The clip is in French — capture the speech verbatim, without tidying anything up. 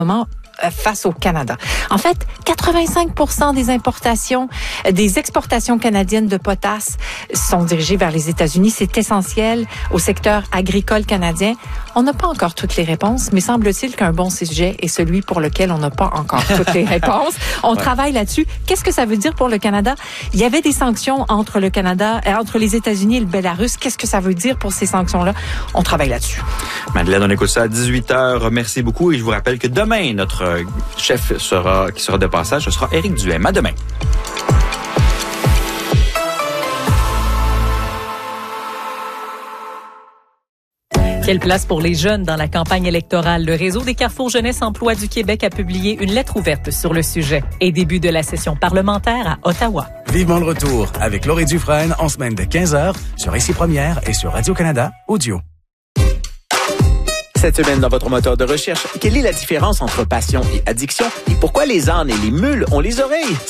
moment face au Canada. En fait, quatre-vingt-cinq pour cent des importations, des exportations canadiennes de potasse sont dirigées vers les États-Unis. C'est essentiel au secteur agricole canadien. On n'a pas encore toutes les réponses, mais semble-t-il qu'un bon sujet est celui pour lequel on n'a pas encore toutes les réponses. On ouais. travaille là-dessus. Qu'est-ce que ça veut dire pour le Canada? Il y avait des sanctions entre le Canada, euh, entre les États-Unis et le Bélarus. Qu'est-ce que ça veut dire pour ces sanctions-là? On travaille là-dessus. Madeleine, on écoute ça à dix-huit heures. Merci beaucoup. Et je vous rappelle que demain, notre chef sera, qui sera de passage, ce sera Éric Duhaime. À demain. Quelle place pour les jeunes dans la campagne électorale? Le réseau des Carrefours Jeunesse Emploi du Québec a publié une lettre ouverte sur le sujet. Et début de la session parlementaire à Ottawa. Vivement le retour avec Laurie Dufresne en semaine de quinze heures sur Ici Première et sur Radio-Canada Audio. Cette semaine, dans votre moteur de recherche, quelle est la différence entre passion et addiction et pourquoi les ânes et les mules ont les oreilles?